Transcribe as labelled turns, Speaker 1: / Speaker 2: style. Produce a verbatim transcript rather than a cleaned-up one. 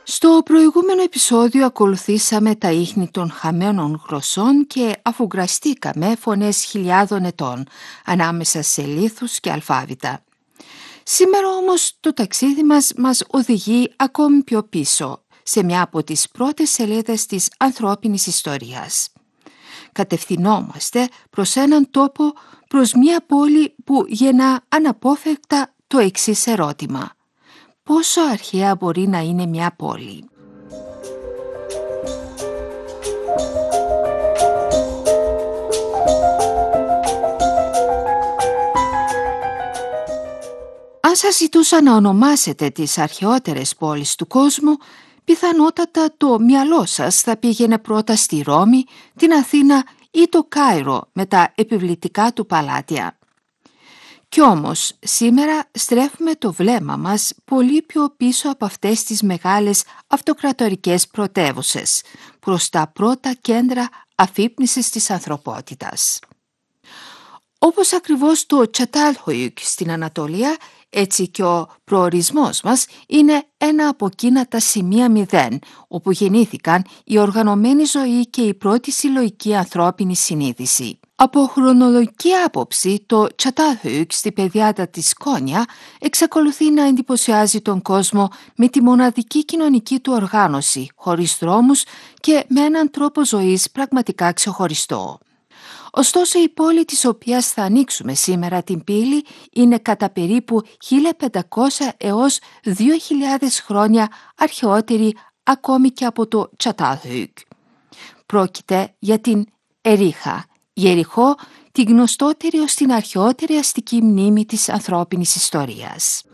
Speaker 1: Στο προηγούμενο επεισόδιο ακολουθήσαμε τα ίχνη των χαμένων γλωσσών και αφουγκραστήκαμε φωνές χιλιάδων ετών ανάμεσα σε λίθους και αλφάβητα. Σήμερα όμως το ταξίδι μας μας οδηγεί ακόμη πιο πίσω, σε μια από τις πρώτες σελίδες της ανθρώπινης ιστορίας. Κατευθυνόμαστε προς έναν τόπο, προς μια πόλη που γεννά αναπόφευκτα το εξής ερώτημα. Πόσο αρχαία μπορεί να είναι μια πόλη? Αν σας ζητούσα να ονομάσετε τις αρχαιότερες πόλεις του κόσμου, πιθανότατα το μυαλό σας θα πήγαινε πρώτα στη Ρώμη, την Αθήνα ή το Κάιρο με τα επιβλητικά του παλάτια. Κι όμως σήμερα στρέφουμε το βλέμμα μας πολύ πιο πίσω από αυτές τις μεγάλες αυτοκρατορικές πρωτεύουσες, προς τα πρώτα κέντρα αφύπνισης της ανθρωπότητας. Όπως ακριβώς το Τσατάλχοϊκ στην Ανατολία, έτσι και ο προορισμός μας είναι ένα από εκείνα τα σημεία μηδέν, όπου γεννήθηκαν η οργανωμένη ζωή και η πρώτη συλλογική ανθρώπινη συνείδηση. Από χρονολογική άποψη, το Τσατάλχοϊκ στη πεδιάδα της Κόνια εξακολουθεί να εντυπωσιάζει τον κόσμο με τη μοναδική κοινωνική του οργάνωση, χωρίς δρόμους και με έναν τρόπο ζωής πραγματικά ξεχωριστό. Ωστόσο η πόλη της οποίας θα ανοίξουμε σήμερα την πύλη είναι κατά περίπου χίλια πεντακόσια έως δύο χιλιάδες χρόνια αρχαιότερη ακόμη και από το Τσατάλχοϊκ. Πρόκειται για την Ερίχα, Ιεριχώ, τη γνωστότερη ως την αρχαιότερη αστική μνήμη της ανθρώπινης ιστορίας.